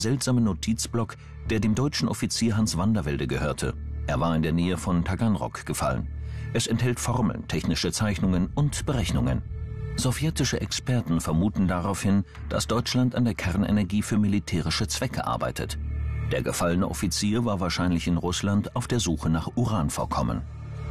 seltsamen Notizblock, der dem deutschen Offizier Hans Vandervelde gehörte. Er war in der Nähe von Taganrog gefallen. Es enthält Formeln, technische Zeichnungen und Berechnungen. Sowjetische Experten vermuten daraufhin, dass Deutschland an der Kernenergie für militärische Zwecke arbeitet. Der gefallene Offizier war wahrscheinlich in Russland auf der Suche nach Uranvorkommen.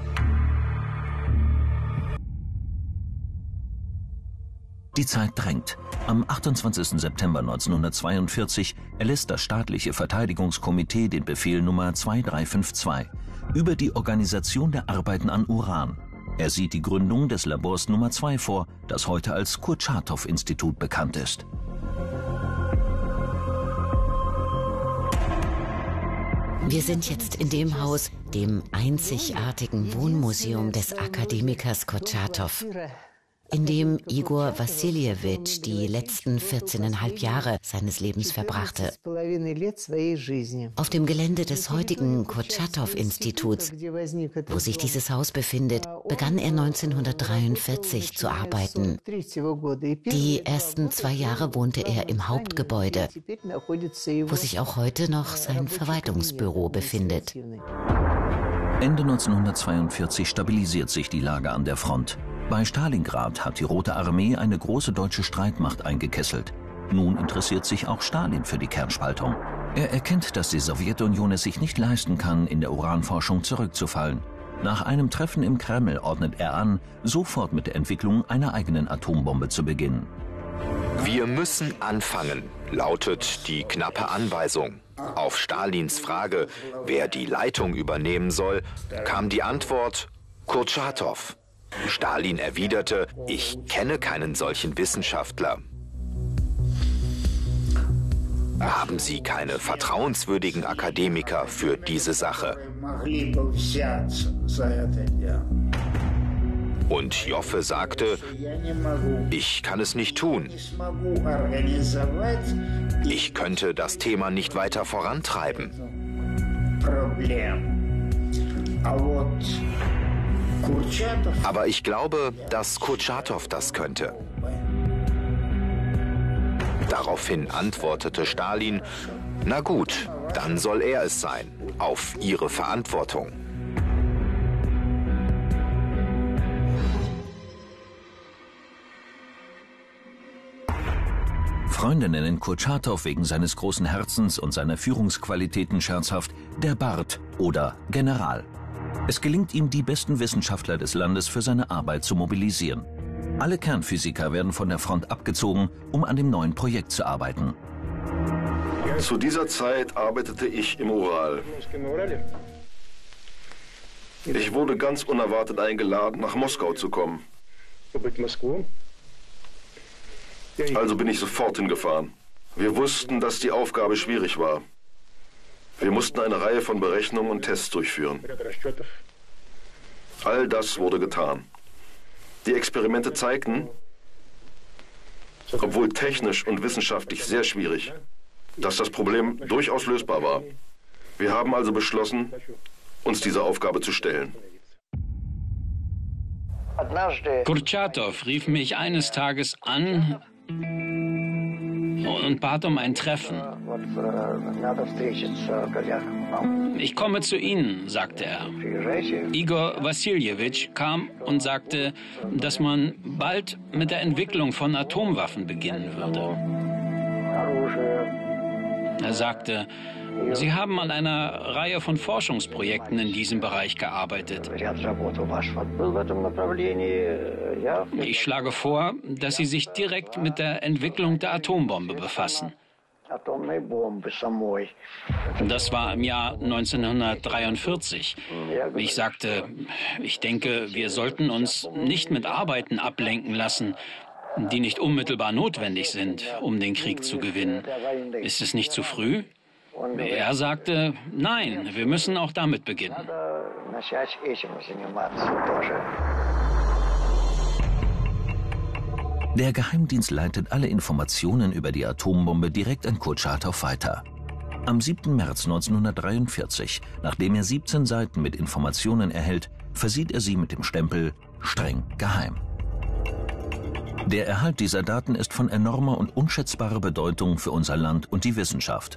Die Zeit drängt. Am 28. September 1942 erlässt das staatliche Verteidigungskomitee den Befehl Nummer 2352 über die Organisation der Arbeiten an Uran. Er sieht die Gründung des Labors Nummer 2 vor, das heute als Kurtschatow-Institut bekannt ist. Wir sind jetzt in dem Haus, dem einzigartigen Wohnmuseum des Akademikers Kurtschatow, in dem Igor Wassiljewitsch die letzten 14,5 Jahre seines Lebens verbrachte. Auf dem Gelände des heutigen Kurtschatow-Instituts, wo sich dieses Haus befindet, begann er 1943 zu arbeiten. Die ersten 2 Jahre wohnte er im Hauptgebäude, wo sich auch heute noch sein Verwaltungsbüro befindet. Ende 1942 stabilisiert sich die Lage an der Front. Bei Stalingrad hat die Rote Armee eine große deutsche Streitmacht eingekesselt. Nun interessiert sich auch Stalin für die Kernspaltung. Er erkennt, dass die Sowjetunion es sich nicht leisten kann, in der Uranforschung zurückzufallen. Nach einem Treffen im Kreml ordnet er an, sofort mit der Entwicklung einer eigenen Atombombe zu beginnen. Wir müssen anfangen, lautet die knappe Anweisung. Auf Stalins Frage, wer die Leitung übernehmen soll, kam die Antwort: Kurtschatow. Stalin erwiderte: Ich kenne keinen solchen Wissenschaftler. Haben Sie keine vertrauenswürdigen Akademiker für diese Sache? Und Joffe sagte: Ich kann es nicht tun. Ich könnte das Thema nicht weiter vorantreiben. Aber ich glaube, dass Kurtschatow das könnte. Daraufhin antwortete Stalin: Na gut, dann soll er es sein, auf Ihre Verantwortung. Freunde nennen Kurtschatow wegen seines großen Herzens und seiner Führungsqualitäten scherzhaft der Bart oder General. Es gelingt ihm, die besten Wissenschaftler des Landes für seine Arbeit zu mobilisieren. Alle Kernphysiker werden von der Front abgezogen, um an dem neuen Projekt zu arbeiten. Zu dieser Zeit arbeitete ich im Ural. Ich wurde ganz unerwartet eingeladen, nach Moskau zu kommen. Also bin ich sofort hingefahren. Wir wussten, dass die Aufgabe schwierig war. Wir mussten eine Reihe von Berechnungen und Tests durchführen. All das wurde getan. Die Experimente zeigten, obwohl technisch und wissenschaftlich sehr schwierig, dass das Problem durchaus lösbar war. Wir haben also beschlossen, uns dieser Aufgabe zu stellen. Kurtschatow rief mich eines Tages an und bat um ein Treffen. Ich komme zu Ihnen, sagte er. Igor Wassiljewitsch kam und sagte, dass man bald mit der Entwicklung von Atomwaffen beginnen würde. Er sagte: Sie haben an einer Reihe von Forschungsprojekten in diesem Bereich gearbeitet. Ich schlage vor, dass Sie sich direkt mit der Entwicklung der Atombombe befassen. Das war im Jahr 1943. Ich sagte, ich denke, wir sollten uns nicht mit Arbeiten ablenken lassen, die nicht unmittelbar notwendig sind, um den Krieg zu gewinnen. Ist es nicht zu früh? Er sagte, nein, wir müssen auch damit beginnen. Der Geheimdienst leitet alle Informationen über die Atombombe direkt an Kurtschatow weiter. Am 7. März 1943, nachdem er 17 Seiten mit Informationen erhält, versieht er sie mit dem Stempel »streng geheim«. Der Erhalt dieser Daten ist von enormer und unschätzbarer Bedeutung für unser Land und die Wissenschaft.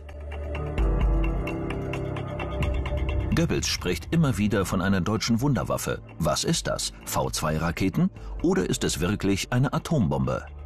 Goebbels spricht immer wieder von einer deutschen Wunderwaffe. Was ist das? V2-Raketen? Oder ist es wirklich eine Atombombe?